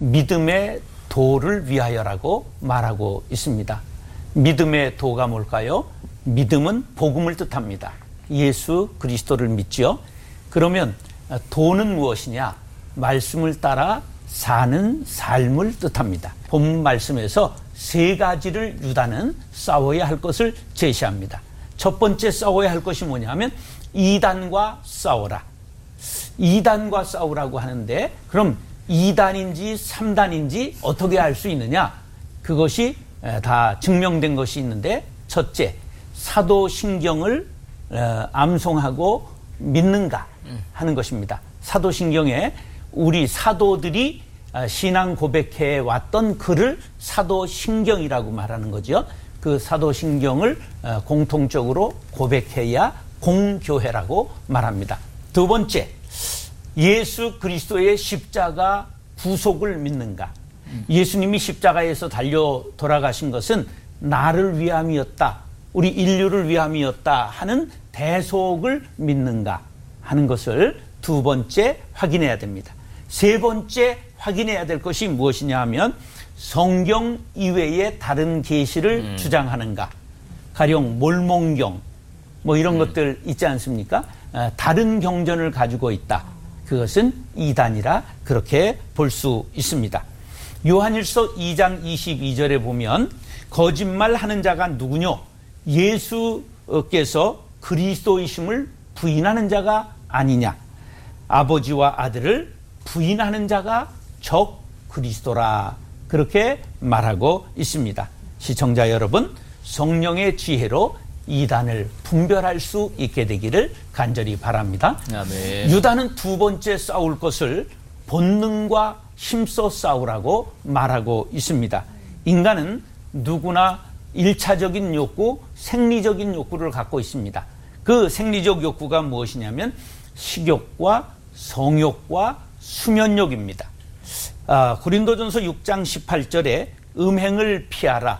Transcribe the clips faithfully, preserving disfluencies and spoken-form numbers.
믿음의 도를 위하여라고 말하고 있습니다. 믿음의 도가 뭘까요? 믿음은 복음을 뜻합니다. 예수 그리스도를 믿죠. 그러면 도는 무엇이냐? 말씀을 따라 사는 삶을 뜻합니다. 본 말씀에서 세 가지를 유다는 싸워야 할 것을 제시합니다. 첫 번째 싸워야 할 것이 뭐냐면 이단과 싸워라. 이단과 싸우라고 하는데 그럼 이단인지 삼단인지 어떻게 알 수 있느냐? 그것이 다 증명된 것이 있는데 첫째, 사도신경을 암송하고 믿는가 하는 것입니다. 사도신경에 우리 사도들이 신앙 고백해 왔던 글을 사도신경이라고 말하는 거죠. 그 사도신경을 공통적으로 고백해야 공교회라고 말합니다. 두 번째, 예수 그리스도의 십자가 구속을 믿는가? 예수님이 십자가에서 달려 돌아가신 것은 나를 위함이었다, 우리 인류를 위함이었다 하는 대속을 믿는가 하는 것을 두 번째 확인해야 됩니다. 세 번째 확인해야 될 것이 무엇이냐 하면 성경 이외의 다른 계시를 음. 주장하는가. 가령 몰몬경 뭐 이런 음. 것들 있지 않습니까? 다른 경전을 가지고 있다. 그것은 이단이라 그렇게 볼 수 있습니다. 요한일서 이 장 이십이 절에 보면 거짓말하는 자가 누구뇨? 예수께서 그리스도이심을 부인하는 자가 아니냐? 아버지와 아들을 부인하는 자가 적 그리스도라. 그렇게 말하고 있습니다. 시청자 여러분, 성령의 지혜로 이단을 분별할 수 있게 되기를 간절히 바랍니다. 아멘. 유다는 두 번째 싸울 것을 본능과 힘써 싸우라고 말하고 있습니다. 인간은 누구나 일차적인 욕구, 생리적인 욕구를 갖고 있습니다. 그 생리적 욕구가 무엇이냐면 식욕과 성욕과 수면욕입니다. 아, 고린도전서 육 장 십팔 절에 음행을 피하라.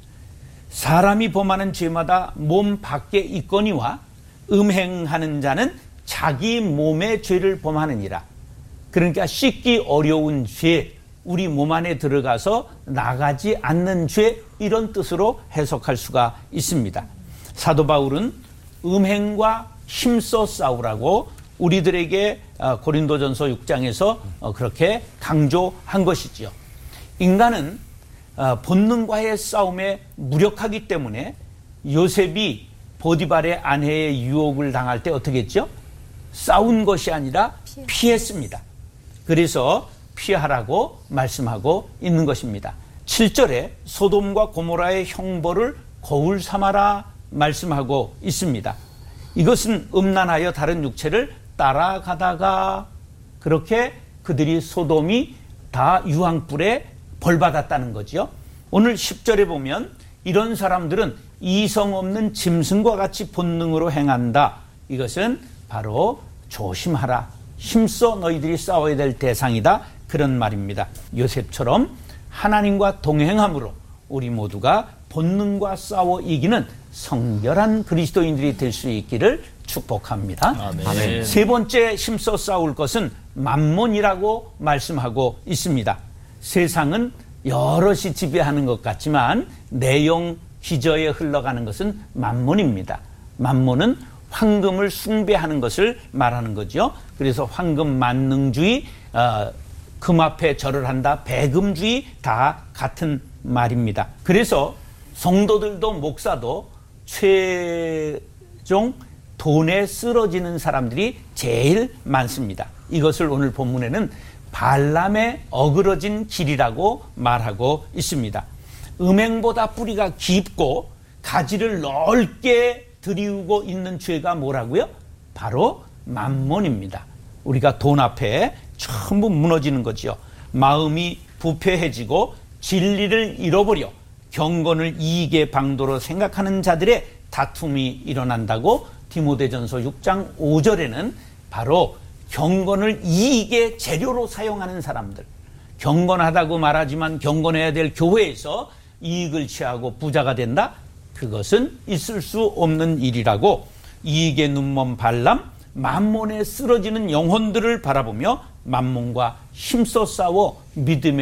사람이 범하는 죄마다 몸 밖에 있거니와 음행하는 자는 자기 몸의 죄를 범하느니라. 그러니까 씻기 어려운 죄, 우리 몸 안에 들어가서 나가지 않는 죄, 이런 뜻으로 해석할 수가 있습니다. 사도 바울은 음행과 힘써 싸우라고 우리들에게 고린도전서 육 장에서 그렇게 강조한 것이지요. 인간은 본능과의 싸움에 무력하기 때문에 요셉이 보디발의 아내의 유혹을 당할 때 어떻게 했죠? 싸운 것이 아니라 피했습니다. 그래서 피하라고 말씀하고 있는 것입니다. 칠 절에 소돔과 고모라의 형벌을 거울 삼아라 말씀하고 있습니다. 이것은 음란하여 다른 육체를 따라가다가 그렇게 그들이 소돔이 다 유황불에 벌받았다는 거죠. 오늘 십 절에 보면 이런 사람들은 이성 없는 짐승과 같이 본능으로 행한다. 이것은 바로 조심하라. 힘써 너희들이 싸워야 될 대상이다. 그런 말입니다. 요셉처럼 하나님과 동행함으로 우리 모두가 본능과 싸워 이기는 성결한 그리스도인들이 될 수 있기를 축복합니다. 아멘. 아멘. 세 번째 힘써 싸울 것은 만몬이라고 말씀하고 있습니다. 세상은 여럿이 지배하는 것 같지만 내용 기저에 흘러가는 것은 만몬입니다. 만몬은 황금을 숭배하는 것을 말하는 거죠. 그래서 황금 만능주의, 어, 금 앞에 절을 한다, 배금주의 다 같은 말입니다. 그래서 성도들도 목사도 최종 돈에 쓰러지는 사람들이 제일 많습니다. 이것을 오늘 본문에는 발람의 어그러진 길이라고 말하고 있습니다. 음행보다 뿌리가 깊고 가지를 넓게 들이우고 있는 죄가 뭐라고요? 바로 만몬입니다. 우리가 돈 앞에 전부 무너지는 거죠. 마음이 부패해지고 진리를 잃어버려 경건을 이익의 방도로 생각하는 자들의 다툼이 일어난다고 디모데전서 육 장 오 절에는 바로 경건을 이익의 재료로 사용하는 사람들, 경건하다고 말하지만 경건해야 될 교회에서 이익을 취하고 부자가 된다? 그것은 있을 수 없는 일이라고 이익의 눈먼 발람, 만몬에 쓰러지는 영혼들을 바라보며 만몬과 힘써 싸워 믿음의